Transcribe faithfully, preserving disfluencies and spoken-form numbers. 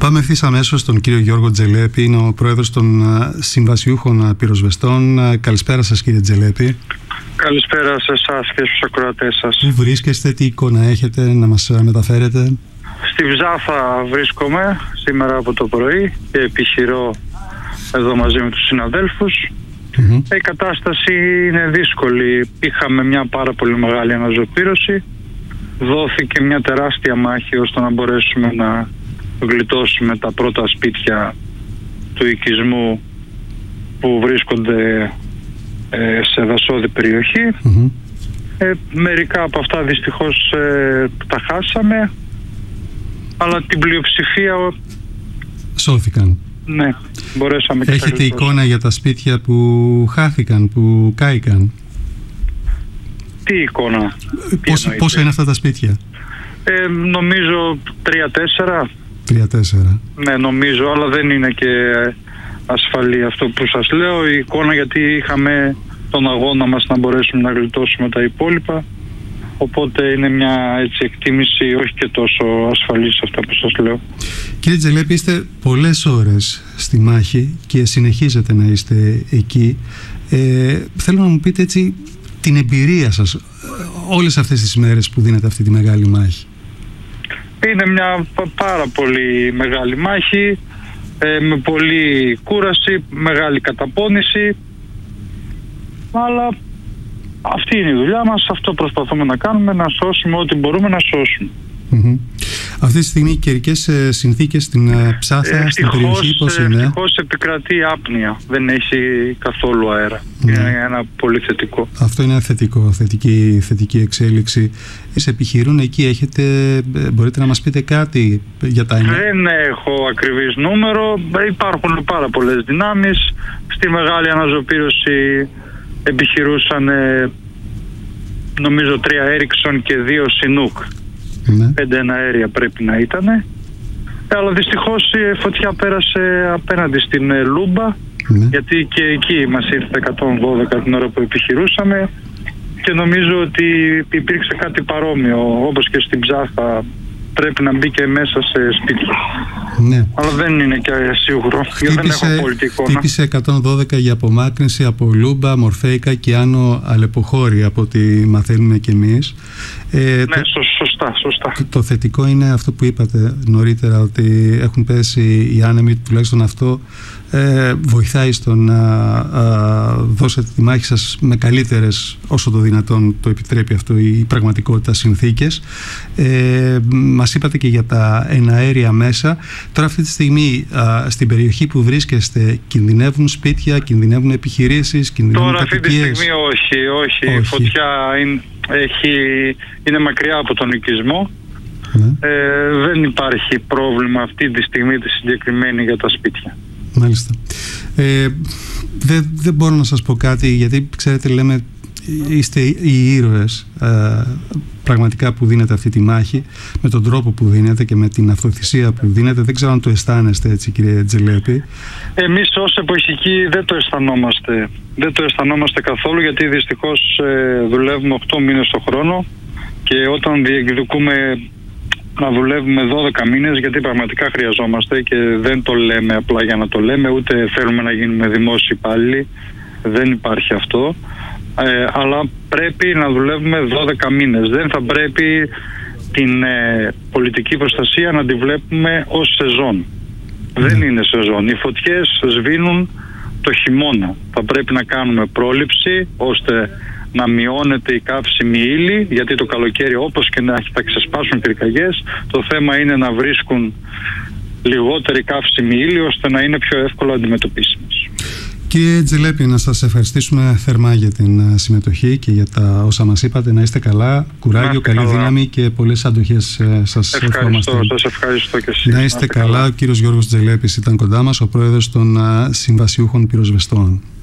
Πάμε ευθύς αμέσως στον κύριο Γιώργο Τζελέπη, είναι ο πρόεδρος των Συμβασιούχων Πυροσβεστών. Καλησπέρα σας, κύριε Τζελέπη. Καλησπέρα σε εσάς και στους ακροατές σας. Πού βρίσκεστε, τι εικόνα έχετε να μας μεταφέρετε? Στη Βζάθα βρίσκομαι σήμερα από το πρωί και επιχειρώ εδώ μαζί με τους συναδέλφους. Mm-hmm. Η κατάσταση είναι δύσκολη. Είχαμε μια πάρα πολύ μεγάλη αναζωπήρωση. Δόθηκε μια τεράστια μάχη ώστε να μπορέσουμε να γλιτώσουμε τα πρώτα σπίτια του οικισμού που βρίσκονται ε, σε δασόδη περιοχή. Mm-hmm. Ε, μερικά από αυτά δυστυχώς ε, τα χάσαμε, αλλά την πλειοψηφία σώθηκαν. Ναι, μπορέσαμε και έχετε εικόνα για τα σπίτια που χάθηκαν, που κάηκαν? Τι εικόνα? Πώς, πόσα είναι αυτά τα σπίτια? Ε, νομίζω τρία-τέσσερα. Τρία-τέσσερα. Ναι, νομίζω, αλλά δεν είναι και ασφαλή αυτό που σας λέω. Η εικόνα, γιατί είχαμε τον αγώνα μας να μπορέσουμε να γλιτώσουμε τα υπόλοιπα. Οπότε είναι μια έτσι εκτίμηση όχι και τόσο ασφαλής αυτά που σας λέω. Κύριε Τζελέπη, είστε πολλές ώρες στη μάχη και συνεχίζετε να είστε εκεί. Ε, θέλω να μου πείτε έτσι την εμπειρία σας όλες αυτές τις μέρες που δίνετε αυτή τη μεγάλη μάχη. Είναι μια πάρα πολύ μεγάλη μάχη, ε, με πολλή κούραση, μεγάλη καταπώνηση, αλλά αυτή είναι η δουλειά μας, αυτό προσπαθούμε να κάνουμε, να σώσουμε ό,τι μπορούμε να σώσουμε. Mm-hmm. Αυτή τη στιγμή οι καιρικές συνθήκες στην Ψάθα, ε, στην περιοχή, πώς είναι? Ευτυχώς επικρατεί άπνοια, δεν έχει καθόλου αέρα. Mm. Είναι ένα πολύ θετικό. Αυτό είναι θετικό, θετική, θετική εξέλιξη. Σε επιχειρούν εκεί, έχετε, μπορείτε να μας πείτε κάτι για τα εννιά? Δεν έχω ακριβής νούμερο, υπάρχουν πάρα πολλές δυνάμεις. Στη μεγάλη αναζωπήρωση επιχειρούσαν νομίζω τρία Έριξον και δύο Σινούκ. Ναι. Πέντε εναέρια πρέπει να ήταν. Ε, αλλά δυστυχώς η φωτιά πέρασε απέναντι στην ε, Λούμπα, ναι. Γιατί και εκεί μας ήρθε εκατόν δώδεκα την ώρα που επιχειρούσαμε και νομίζω ότι υπήρξε κάτι παρόμοιο, όπως και στην Ψάθα πρέπει να μπει και μέσα σε σπίτια. Ναι. Αλλά δεν είναι και σίγουρο. Χτύπησε, δεν έχω απόλυτη εικόνα. Χτύπησε εκατόν δώδεκα για απομάκρυνση από Λούμπα, Μορφέικα και Άνω Αλεποχώρη, από ό,τι μαθαίνουμε κι εμείς. Ε, ναι, το, σωστά, σωστά. Το, το θετικό είναι αυτό που είπατε νωρίτερα, ότι έχουν πέσει οι άνεμοι, τουλάχιστον αυτό ε, βοηθάει στο να α, δώσετε τη μάχη σας με καλύτερες, όσο το δυνατόν το επιτρέπει αυτό η πραγματικότητα, συνθήκες. Ε, μας είπατε και για τα εναέρια μέσα. Τώρα αυτή τη στιγμή α, στην περιοχή που βρίσκεστε κινδυνεύουν σπίτια, κινδυνεύουν επιχειρήσεις, κινδυνεύουν Τώρα κατοικίες? Αυτή τη στιγμή όχι, όχι. όχι. Η φωτιά είναι, έχει, είναι μακριά από τον οικισμό. Ναι. Ε, δεν υπάρχει πρόβλημα αυτή τη στιγμή τη συγκεκριμένη για τα σπίτια. Μάλιστα. Ε, δεν, δεν μπορώ να σας πω κάτι, γιατί ξέρετε, λέμε είστε οι ήρωες ε, πραγματικά που δίνετε αυτή τη μάχη, με τον τρόπο που δίνετε και με την αυτοθυσία που δίνετε. Δεν ξέρω αν το αισθάνεστε έτσι, κύριε Τζελέπη. Εμείς ως εποχικοί δεν το αισθανόμαστε. Δεν το αισθανόμαστε καθόλου, γιατί δυστυχώς ε, δουλεύουμε οκτώ μήνες το χρόνο και όταν διεκδικούμε να δουλεύουμε δώδεκα μήνες, γιατί πραγματικά χρειαζόμαστε και δεν το λέμε απλά για να το λέμε, ούτε θέλουμε να γίνουμε δημόσιοι υπάλληλοι, δεν υπάρχει αυτό. Ε, αλλά πρέπει να δουλεύουμε δώδεκα μήνες. Δεν θα πρέπει την ε, πολιτική προστασία να τη βλέπουμε ως σεζόν. Mm. Δεν είναι σεζόν. Οι φωτιές σβήνουν το χειμώνα. Θα πρέπει να κάνουμε πρόληψη ώστε να μειώνεται η καύσιμη ύλη, γιατί το καλοκαίρι όπως και να έχει θα ξεσπάσουν πυρκαγιές. Το θέμα είναι να βρίσκουν λιγότερη καύσιμη ύλη ώστε να είναι πιο εύκολο αντιμετωπίσιμες. Κύριε Τζελέπη, να σας ευχαριστήσουμε θερμά για την συμμετοχή και για τα όσα μας είπατε. Να είστε καλά, κουράγιο, καλή καλά. Δύναμη και πολλές αντοχές σας ευχόμαστε. Ευχαριστώ, σας ευχαριστώ και εσείς. Να είστε καλά. καλά. Ο κύριος Γιώργος Τζελέπης ήταν κοντά μας, ο πρόεδρος των Συμβασιούχων Πυροσβεστών.